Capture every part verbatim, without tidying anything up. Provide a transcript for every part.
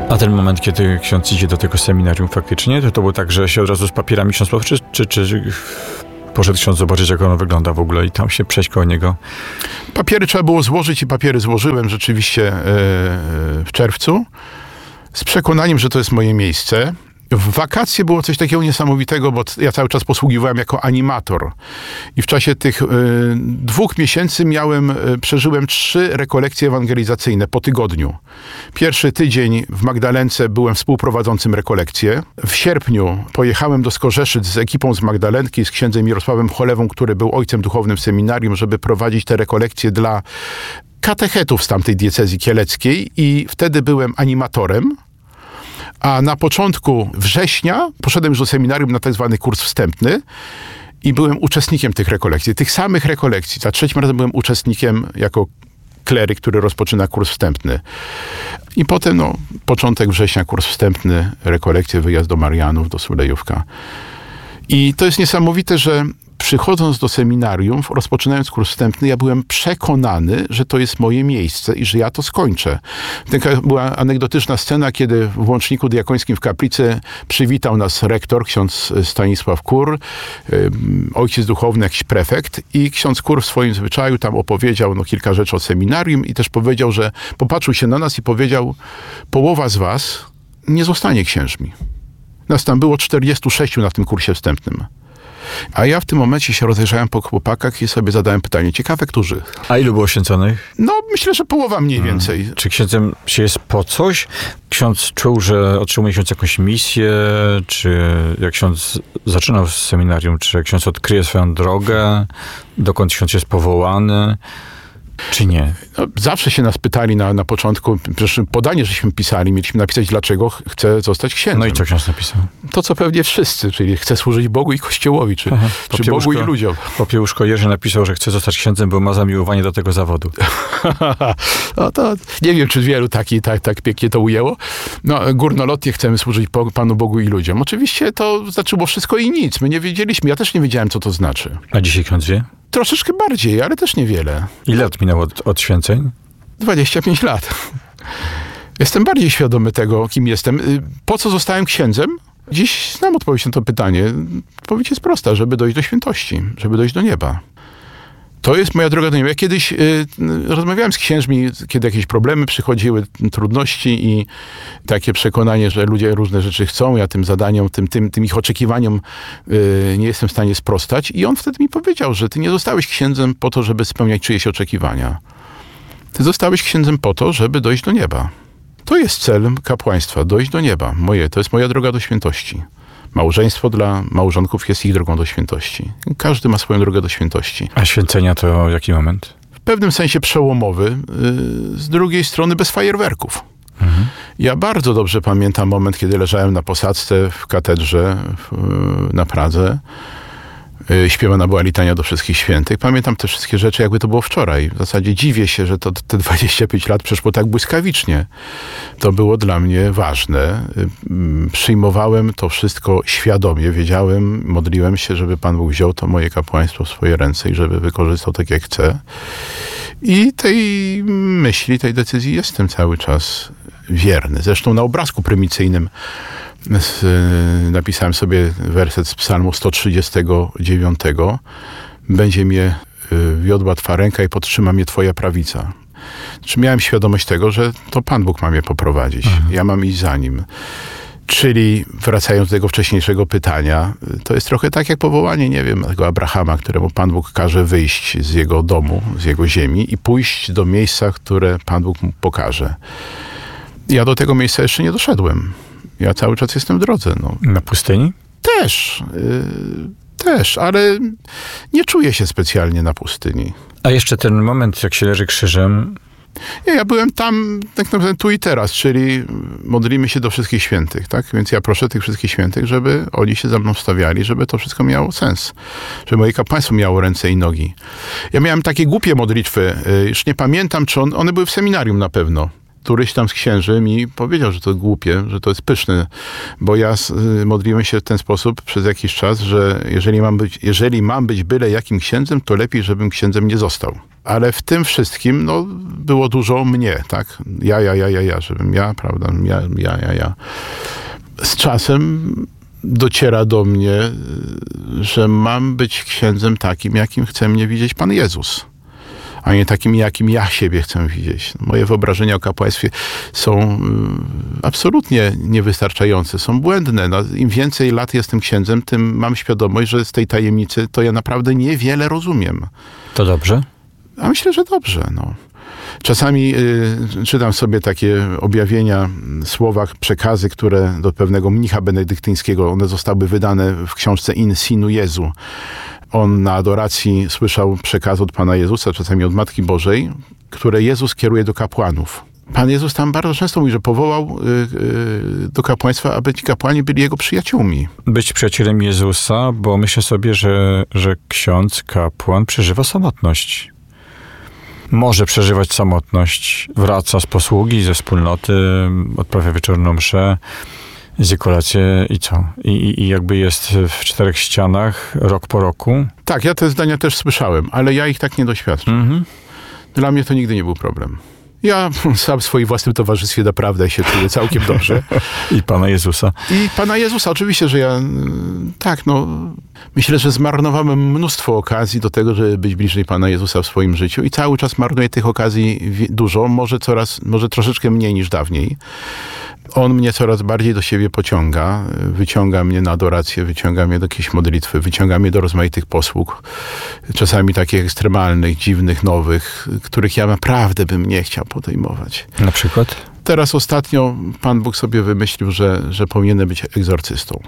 A ten moment, kiedy ksiądz idzie do tego seminarium faktycznie, to to było tak, że się od razu z papierami ksiądz poszedł, czy, czy, czy poszedł ksiądz zobaczyć, jak ono wygląda w ogóle i tam się przejść koło niego? Papiery trzeba było złożyć i papiery złożyłem rzeczywiście yy, w czerwcu z przekonaniem, że to jest moje miejsce. W wakacje było coś takiego niesamowitego, bo ja cały czas posługiwałem jako animator. I w czasie tych y, dwóch miesięcy miałem, y, przeżyłem trzy rekolekcje ewangelizacyjne po tygodniu. Pierwszy tydzień w Magdalence byłem współprowadzącym rekolekcję. W sierpniu pojechałem do Skorzeszyc z ekipą z Magdalenki, z księdzem Mirosławem Cholewą, który był ojcem duchownym w seminarium, żeby prowadzić te rekolekcje dla katechetów z tamtej diecezji kieleckiej i wtedy byłem animatorem. A na początku września poszedłem już do seminarium na tak zwany kurs wstępny i byłem uczestnikiem tych rekolekcji, tych samych rekolekcji. Za trzecim razem byłem uczestnikiem jako kleryk, który rozpoczyna kurs wstępny. I potem, no, początek września, kurs wstępny, rekolekcje, wyjazd do Marianów, do Sulejówka. I to jest niesamowite, że przychodząc do seminarium, rozpoczynając kurs wstępny, ja byłem przekonany, że to jest moje miejsce i że ja to skończę. Taka była anegdotyczna scena, kiedy w łączniku diakońskim w kaplicy przywitał nas rektor, ksiądz Stanisław Kur, ojciec duchowny, jakiś prefekt i ksiądz Kur w swoim zwyczaju tam opowiedział no, kilka rzeczy o seminarium i też powiedział, że popatrzył się na nas i powiedział, połowa z was nie zostanie księżmi. Nas tam było czterdziestu sześciu na tym kursie wstępnym. A ja w tym momencie się rozejrzałem po chłopakach i sobie zadałem pytanie, ciekawe, którzy? A ilu było święconych? No, myślę, że połowa mniej hmm. więcej. Czy księdzem się jest po coś? Ksiądz czuł, że otrzymuje ksiądz jakąś misję? Czy jak ksiądz zaczynał z seminarium, czy ksiądz odkryje swoją drogę? Dokąd ksiądz jest powołany? Czy nie? No, zawsze się nas pytali na, na początku, przecież podanie, żeśmy pisali, mieliśmy napisać, dlaczego chcę zostać księdzem. No i co ksiądz napisał? To, co pewnie wszyscy, czyli chcę służyć Bogu i Kościołowi, czy, czy Bogu i ludziom. Popiełuszko Jerzy napisał, że chce zostać księdzem, bo ma zamiłowanie do tego zawodu. No to nie wiem, czy wielu taki, tak, tak pięknie to ujęło. No, górnolotnie chcemy służyć Panu Bogu i ludziom. Oczywiście to znaczyło wszystko i nic. My nie wiedzieliśmy, ja też nie wiedziałem, co to znaczy. A dzisiaj ksiądz wie? Troszeczkę bardziej, ale też niewiele. Ile lat minęło od, od święceń? dwadzieścia pięć lat. Jestem bardziej świadomy tego, kim jestem. Po co zostałem księdzem? Dziś znam odpowiedź na to pytanie. Odpowiedź jest prosta, żeby dojść do świętości, żeby dojść do nieba. To jest moja droga do nieba. Ja kiedyś y, rozmawiałem z księżmi, kiedy jakieś problemy przychodziły, trudności i takie przekonanie, że ludzie różne rzeczy chcą, ja tym zadaniom, tym, tym, tym ich oczekiwaniom y, nie jestem w stanie sprostać. I on wtedy mi powiedział, że ty nie zostałeś księdzem po to, żeby spełniać czyjeś oczekiwania. Ty zostałeś księdzem po to, żeby dojść do nieba. To jest cel kapłaństwa, dojść do nieba. Moje, to jest moja droga do świętości. Małżeństwo dla małżonków jest ich drogą do świętości. Każdy ma swoją drogę do świętości. A święcenia to jaki moment? W pewnym sensie przełomowy, z drugiej strony bez fajerwerków. Mhm. Ja bardzo dobrze pamiętam moment, kiedy leżałem na posadzce w katedrze w, na Pradze. Śpiewana była litania do wszystkich świętych. Pamiętam te wszystkie rzeczy, jakby to było wczoraj. W zasadzie dziwię się, że to te dwadzieścia pięć lat przeszło tak błyskawicznie. To było dla mnie ważne. Przyjmowałem to wszystko świadomie. Wiedziałem, modliłem się, żeby Pan Bóg wziął to moje kapłaństwo w swoje ręce i żeby wykorzystał tak, jak chce. I tej myśli, tej decyzji jestem cały czas wierny. Zresztą na obrazku prymicyjnym napisałem sobie werset z psalmu sto trzydziestego dziewiątego. Będzie mnie wiodła Twa ręka i podtrzyma mnie Twoja prawica. Czy miałem świadomość tego, że to Pan Bóg ma mnie poprowadzić. Mhm. Ja mam iść za Nim. Czyli wracając do tego wcześniejszego pytania, to jest trochę tak jak powołanie, nie wiem, tego Abrahama, któremu Pan Bóg każe wyjść z jego domu, z jego ziemi i pójść do miejsca, które Pan Bóg mu pokaże. Ja do tego miejsca jeszcze nie doszedłem. Ja cały czas jestem w drodze. No. Na pustyni? Też. Yy, też, ale nie czuję się specjalnie na pustyni. A jeszcze ten moment, jak się leży krzyżem... Ja, ja byłem tam tak naprawdę tu i teraz, czyli modlimy się do wszystkich świętych, tak? Więc ja proszę tych wszystkich świętych, żeby oni się za mną wstawiali, żeby to wszystko miało sens. Żeby moje kapłaństwo miało ręce i nogi. Ja miałem takie głupie modlitwy, yy, już nie pamiętam, czy on, one były w seminarium na pewno. któryś tam z księży mi powiedział, że to głupie, że to jest pyszne, bo ja y, modliłem się w ten sposób przez jakiś czas, że jeżeli mam być, jeżeli mam być byle jakim księdzem, to lepiej, żebym księdzem nie został. Ale w tym wszystkim, no, było dużo mnie, tak? Ja, ja, ja, ja, ja, żebym ja, prawda? Ja, ja, ja, ja. Z czasem dociera do mnie, że mam być księdzem takim, jakim chce mnie widzieć Pan Jezus, a nie takim, jakim ja siebie chcę widzieć. Moje wyobrażenia o kapłaństwie są absolutnie niewystarczające, są błędne. No, im więcej lat jestem księdzem, tym mam świadomość, że z tej tajemnicy to ja naprawdę niewiele rozumiem. To dobrze? A myślę, że dobrze, no. Czasami y, czytam sobie takie objawienia, słowa, przekazy, które do pewnego mnicha benedyktyńskiego, one zostały wydane w książce In Sinu Jezu. On na adoracji słyszał przekaz od Pana Jezusa, czasami od Matki Bożej, które Jezus kieruje do kapłanów. Pan Jezus tam bardzo często mówi, że powołał y, y, do kapłaństwa, aby ci kapłani byli jego przyjaciółmi. Być przyjacielem Jezusa, bo myślę sobie, że, że ksiądz, kapłan przeżywa samotność. Może przeżywać samotność, wraca z posługi, ze wspólnoty, odprawia wieczorną mszę, zje kolację i co? I, i, I jakby jest w czterech ścianach rok po roku? Tak, ja te zdania też słyszałem, ale ja ich tak nie doświadczam. Mhm. Dla mnie to nigdy nie był problem. Ja sam w swoim własnym towarzystwie naprawdę się czuję całkiem dobrze. I Pana Jezusa. I Pana Jezusa, oczywiście, że ja tak, no myślę, że zmarnowałem mnóstwo okazji do tego, żeby być bliżej Pana Jezusa w swoim życiu i cały czas marnuję tych okazji dużo, może coraz, może troszeczkę mniej niż dawniej. On mnie coraz bardziej do siebie pociąga, wyciąga mnie na adorację, wyciąga mnie do jakiejś modlitwy, wyciąga mnie do rozmaitych posług, czasami takich ekstremalnych, dziwnych, nowych, których ja naprawdę bym nie chciał podejmować. Na przykład? Teraz ostatnio Pan Bóg sobie wymyślił, że, że powinienem być egzorcystą.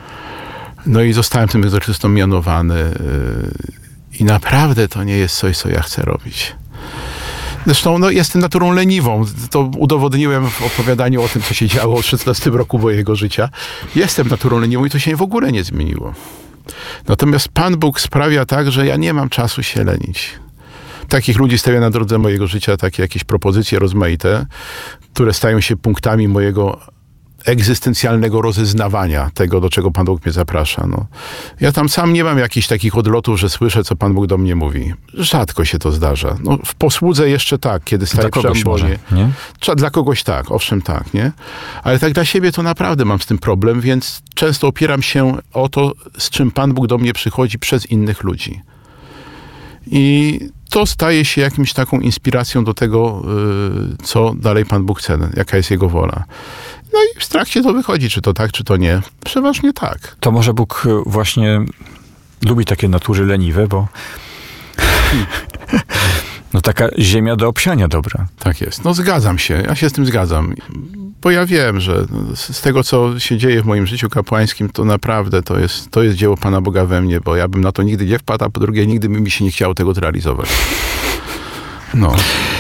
No i zostałem tym egzorcystą mianowany yy, i naprawdę to nie jest coś, co ja chcę robić. Zresztą no, jestem naturą leniwą. To udowodniłem w opowiadaniu o tym, co się działo w szesnastym roku mojego życia. Jestem naturą leniwą i to się w ogóle nie zmieniło. Natomiast Pan Bóg sprawia tak, że ja nie mam czasu się lenić. Takich ludzi stawia na drodze mojego życia, takie jakieś propozycje rozmaite, które stają się punktami mojego egzystencjalnego rozeznawania tego, do czego Pan Bóg mnie zaprasza. No. Ja tam sam nie mam jakichś takich odlotów, że słyszę, co Pan Bóg do mnie mówi. Rzadko się to zdarza. No, w posłudze jeszcze tak, kiedy staję przy ambonie. Dla kogoś tak, owszem tak, nie? Ale tak dla siebie to naprawdę mam z tym problem, więc często opieram się o to, z czym Pan Bóg do mnie przychodzi przez innych ludzi. I to staje się jakimś taką inspiracją do tego, co dalej Pan Bóg chce, jaka jest Jego wola. No i w trakcie to wychodzi, czy to tak, czy to nie. Przeważnie tak. To może Bóg właśnie lubi takie natury leniwe, bo no taka ziemia do obsiania dobra. Tak jest. No zgadzam się. Ja się z tym zgadzam. Bo ja wiem, że z tego, co się dzieje w moim życiu kapłańskim, to naprawdę to jest, to jest dzieło Pana Boga we mnie, bo ja bym na to nigdy nie wpadł, a po drugie nigdy by mi się nie chciało tego zrealizować. No.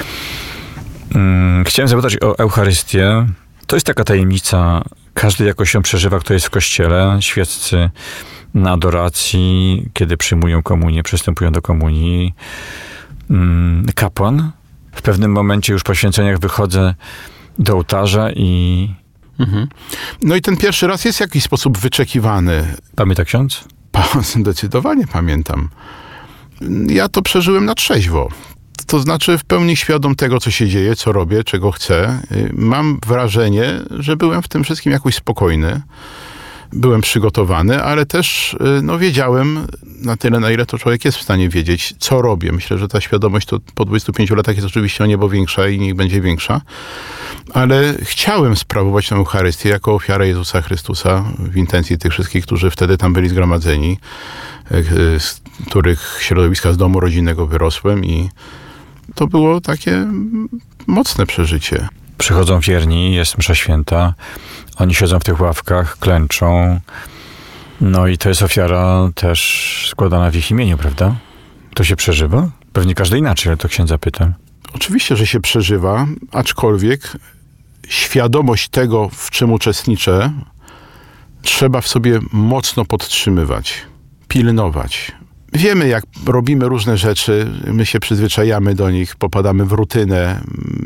Hmm, chciałem zapytać o Eucharystię. To jest taka tajemnica, każdy jakoś ją przeżywa, kto jest w kościele, świeccy na adoracji, kiedy przyjmują komunię, przystępują do komunii. Kapłan. W pewnym momencie już po święceniach wychodzę do ołtarza i... Mhm. No i ten pierwszy raz jest w jakiś sposób wyczekiwany. Pamięta ksiądz? Zdecydowanie pamiętam. Ja to przeżyłem na trzeźwo. To znaczy w pełni świadom tego, co się dzieje, co robię, czego chcę. Mam wrażenie, że byłem w tym wszystkim jakoś spokojny. Byłem przygotowany, ale też no, wiedziałem na tyle, na ile to człowiek jest w stanie wiedzieć, co robię. Myślę, że ta świadomość to po dwudziestu pięciu latach jest oczywiście o niebo większa i niech będzie większa. Ale chciałem sprawować tę Eucharystię jako ofiarę Jezusa Chrystusa w intencji tych wszystkich, którzy wtedy tam byli zgromadzeni, z których środowiska z domu rodzinnego wyrosłem i to było takie mocne przeżycie. Przychodzą wierni, jest msza święta, oni siedzą w tych ławkach, klęczą, no i to jest ofiara też składana w ich imieniu, prawda? To się przeżywa? Pewnie każdy inaczej, ale to księdza pytam. Oczywiście, że się przeżywa, aczkolwiek świadomość tego, w czym uczestniczę, trzeba w sobie mocno podtrzymywać, pilnować. Wiemy, jak robimy różne rzeczy, my się przyzwyczajamy do nich, popadamy w rutynę.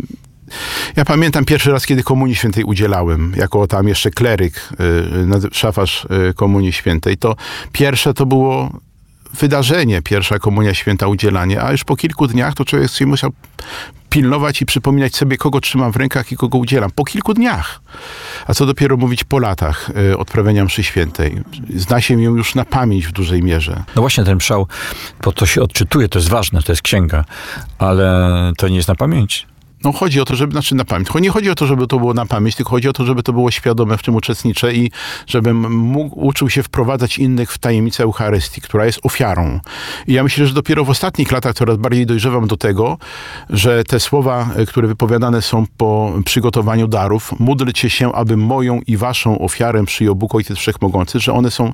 Ja pamiętam pierwszy raz, kiedy Komunii Świętej udzielałem, jako tam jeszcze kleryk, y, szafarz y, Komunii Świętej, to pierwsze to było wydarzenie, pierwsza Komunia Święta, udzielanie, a już po kilku dniach to człowiek sobie musiał pilnować i przypominać sobie, kogo trzymam w rękach i kogo udzielam. Po kilku dniach. A co dopiero mówić po latach y, odprawienia mszy świętej. Zna się ją już na pamięć w dużej mierze. No właśnie ten mszał, bo to się odczytuje, to jest ważne, to jest księga, ale to nie jest na pamięć. No chodzi o to, żeby, znaczy na pamięć. Nie chodzi o to, żeby to było na pamięć, tylko chodzi o to, żeby to było świadome, w czym uczestniczę i żebym mógł, uczył się wprowadzać innych w tajemnicę Eucharystii, która jest ofiarą. I ja myślę, że dopiero w ostatnich latach coraz bardziej dojrzewam do tego, że te słowa, które wypowiadane są po przygotowaniu darów, módlcie się, aby moją i waszą ofiarę przyjął Bóg Ojciec Wszechmogący, że one są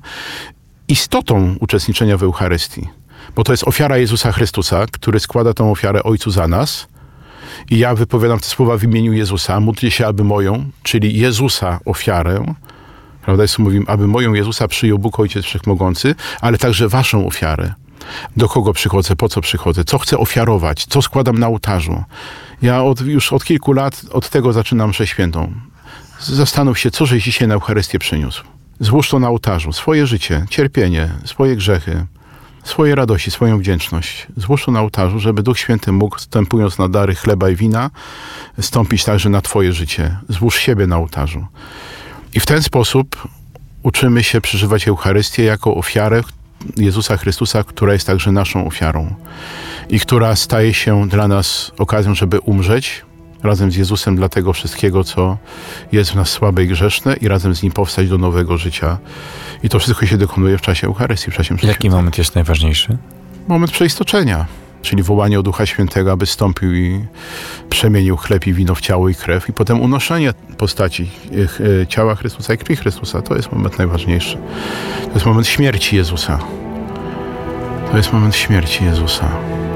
istotą uczestniczenia w Eucharystii. Bo to jest ofiara Jezusa Chrystusa, który składa tą ofiarę Ojcu za nas. I ja wypowiadam te słowa w imieniu Jezusa. Módlcie się, aby moją, czyli Jezusa ofiarę, prawda, jest mówimy, aby moją Jezusa przyjął Bóg Ojciec Wszechmogący, ale także waszą ofiarę. Do kogo przychodzę, po co przychodzę, co chcę ofiarować, co składam na ołtarzu. Ja od, już od kilku lat od tego zaczynam mszę świętą. Zastanów się, co żeś dzisiaj na Eucharystię przyniósł. Złóż to na ołtarzu, swoje życie, cierpienie, swoje grzechy, swoje radości, swoją wdzięczność. Złóż to na ołtarzu, żeby Duch Święty mógł, stępując na dary chleba i wina, stąpić także na twoje życie. Złóż siebie na ołtarzu. I w ten sposób uczymy się przeżywać Eucharystię jako ofiarę Jezusa Chrystusa, która jest także naszą ofiarą i która staje się dla nas okazją, żeby umrzeć razem z Jezusem dla tego wszystkiego, co jest w nas słabe i grzeszne, i razem z Nim powstać do nowego życia. I to wszystko się dokonuje w czasie Eucharystii, w czasie mszy Jaki świętej. moment jest najważniejszy? Moment przeistoczenia, czyli wołanie o Ducha Świętego, aby stąpił i przemienił chleb i wino w ciało i krew, i potem unoszenie postaci ciała Chrystusa i krwi Chrystusa. To jest moment najważniejszy. To jest moment śmierci Jezusa. To jest moment śmierci Jezusa.